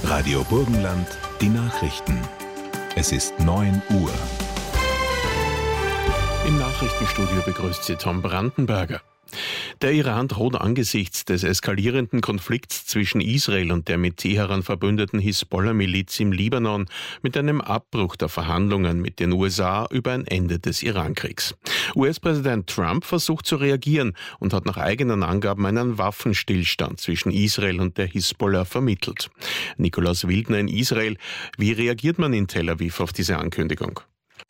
Radio Burgenland, die Nachrichten. Es ist 9 Uhr. Im Nachrichtenstudio begrüßt Sie Tom Brandenberger. Der Iran droht angesichts des eskalierenden Konflikts zwischen Israel und der mit Teheran verbündeten Hisbollah-Miliz im Libanon mit einem Abbruch der Verhandlungen mit den USA über ein Ende des Irankriegs. US-Präsident Trump versucht zu reagieren und hat nach eigenen Angaben einen Waffenstillstand zwischen Israel und der Hisbollah vermittelt. Nikolaus Wildner in Israel. Wie reagiert man in Tel Aviv auf diese Ankündigung?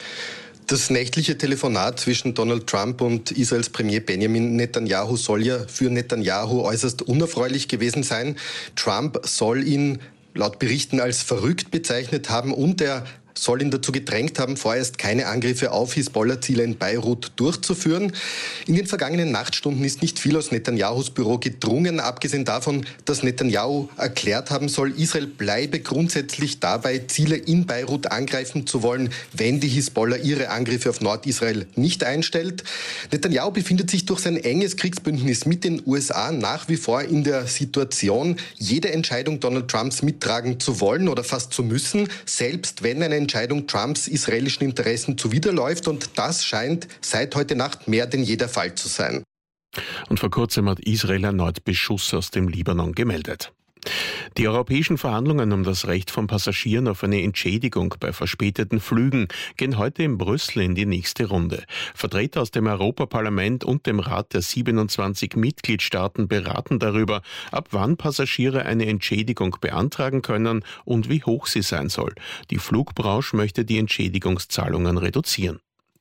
Das nächtliche Telefonat zwischen Donald Trump und Israels Premier Benjamin Netanyahu soll ja für Netanyahu äußerst unerfreulich gewesen sein. Trump soll ihn laut Berichten als verrückt bezeichnet haben und er soll ihn dazu gedrängt haben, vorerst keine Angriffe auf Hisbollah-Ziele in Beirut durchzuführen. In den vergangenen Nachtstunden ist nicht viel aus Netanyahus Büro gedrungen, abgesehen davon, dass Netanyahu erklärt haben soll, Israel bleibe grundsätzlich dabei, Ziele in Beirut angreifen zu wollen, wenn die Hisbollah ihre Angriffe auf Nordisrael nicht einstellt. Netanyahu befindet sich durch sein enges Kriegsbündnis mit den USA nach wie vor in der Situation, jede Entscheidung Donald Trumps mittragen zu wollen oder fast zu müssen, selbst wenn eine Entscheidung Trumps israelischen Interessen zuwiderläuft, und das scheint seit heute Nacht mehr denn je der Fall zu sein. Und vor kurzem hat Israel erneut Beschuss aus dem Libanon gemeldet. Die europäischen Verhandlungen um das Recht von Passagieren auf eine Entschädigung bei verspäteten Flügen gehen heute in Brüssel in die nächste Runde. Vertreter aus dem Europaparlament und dem Rat der 27 Mitgliedstaaten beraten darüber, ab wann Passagiere eine Entschädigung beantragen können und wie hoch sie sein soll. Die Flugbranche möchte die Entschädigungszahlungen reduzieren.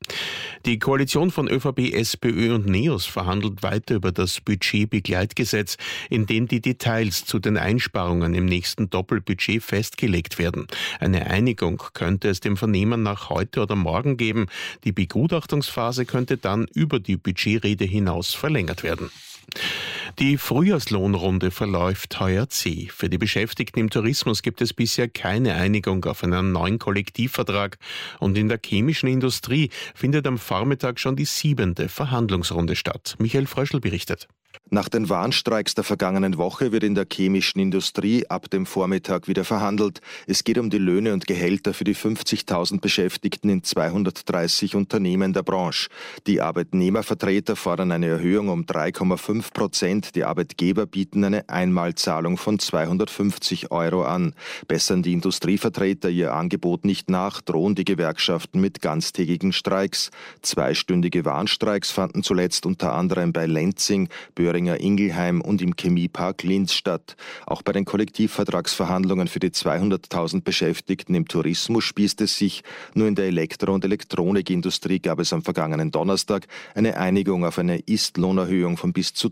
Die Koalition von ÖVP, SPÖ und NEOS verhandelt weiter über das Budgetbegleitgesetz, in dem die Details zu den Einsparungen im nächsten Doppelbudget festgelegt werden. Eine Einigung könnte es dem Vernehmen nach heute oder morgen geben. Die Begutachtungsphase könnte dann über die Budgetrede hinaus verlängert werden. Die Frühjahrslohnrunde verläuft heuer zäh. Für die Beschäftigten im Tourismus gibt es bisher keine Einigung auf einen neuen Kollektivvertrag. Und in der chemischen Industrie findet am Vormittag schon die 7. Verhandlungsrunde statt. Michael Fröschl berichtet. Nach den Warnstreiks der vergangenen Woche wird in der chemischen Industrie ab dem Vormittag wieder verhandelt. Es geht um die Löhne und Gehälter für die 50.000 Beschäftigten in 230 Unternehmen der Branche. Die Arbeitnehmervertreter fordern eine Erhöhung um 3,5%. Die Arbeitgeber bieten eine Einmalzahlung von 250 € an. Bessern die Industrievertreter ihr Angebot nicht nach, drohen die Gewerkschaften mit ganztägigen Streiks. Zweistündige Warnstreiks fanden zuletzt unter anderem bei Lenzing, Böhringer Ingelheim und im Chemiepark Linz statt. Auch bei den Kollektivvertragsverhandlungen für die 200.000 Beschäftigten im Tourismus spießt es sich. Nur in der Elektro- und Elektronikindustrie gab es am vergangenen Donnerstag eine Einigung auf eine Ist-Lohnerhöhung von bis zu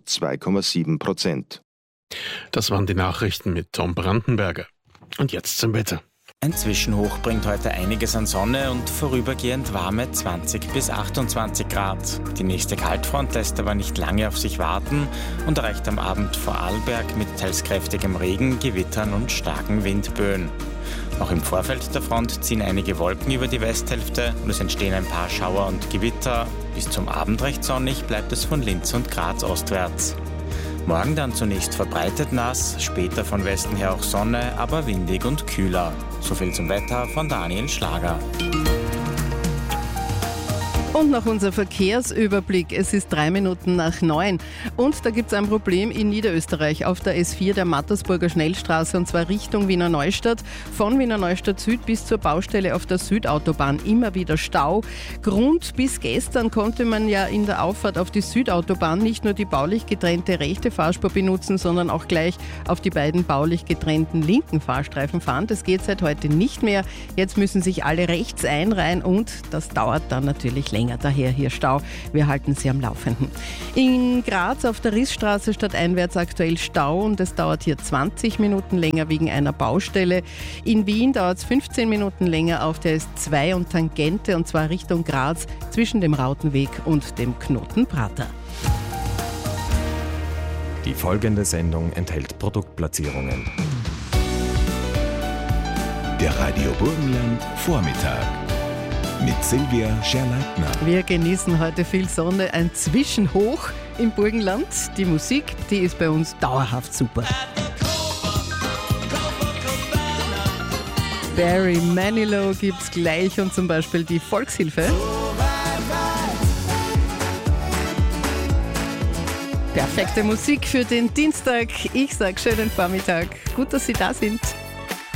2,7%. Das waren die Nachrichten mit Tom Brandenberger. Und jetzt zum Wetter. Ein Zwischenhoch bringt heute einiges an Sonne und vorübergehend warme 20 bis 28 Grad. Die nächste Kaltfront lässt aber nicht lange auf sich warten und erreicht am Abend Vorarlberg mit teils kräftigem Regen, Gewittern und starken Windböen. Auch im Vorfeld der Front ziehen einige Wolken über die Westhälfte und es entstehen ein paar Schauer und Gewitter. Bis zum Abend recht sonnig bleibt es von Linz und Graz ostwärts. Morgen dann zunächst verbreitet nass, später von Westen her auch Sonne, aber windig und kühler. So viel zum Wetter von Daniel Schlager. Und noch unser Verkehrsüberblick. Es ist 3 Minuten nach 9. Und da gibt es ein Problem in Niederösterreich auf der S4 der Mattersburger Schnellstraße, und zwar Richtung Wiener Neustadt. Von Wiener Neustadt Süd bis zur Baustelle auf der Südautobahn immer wieder Stau. Grund: bis gestern konnte man ja in der Auffahrt auf die Südautobahn nicht nur die baulich getrennte rechte Fahrspur benutzen, sondern auch gleich auf die beiden baulich getrennten linken Fahrstreifen fahren. Das geht seit heute nicht mehr. Jetzt müssen sich alle rechts einreihen und das dauert dann natürlich länger. Daher hier Stau. Wir halten Sie am Laufenden. In Graz auf der Rissstraße stadteinwärts aktuell Stau und es dauert hier 20 Minuten länger wegen einer Baustelle. In Wien dauert es 15 Minuten länger auf der S2 und Tangente, und zwar Richtung Graz zwischen dem Rautenweg und dem Knotenprater. Die folgende Sendung enthält Produktplatzierungen. Der Radio Burgenland Vormittag mit Silvia Scherleitner. Wir genießen heute viel Sonne, ein Zwischenhoch im Burgenland. Die Musik, die ist bei uns dauerhaft super. Barry Manilow gibt's gleich und zum Beispiel die Volkshilfe. Perfekte Musik für den Dienstag. Ich sage schönen Vormittag. Gut, dass Sie da sind.